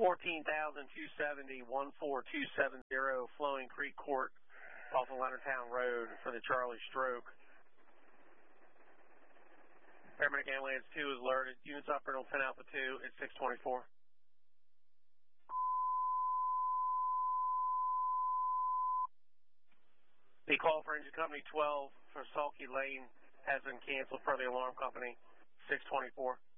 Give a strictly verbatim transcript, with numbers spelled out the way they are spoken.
fourteen thousand two seventy, one four two seven zero, Flowing Creek Court off of Leonardtown Road for the Charlie Stroke. Paramedic Ambulance two is alerted. Units operational ten Alpha two at six twenty-four. The call for engine company twelve for Salke Lane has been canceled per the alarm company, six twenty-four.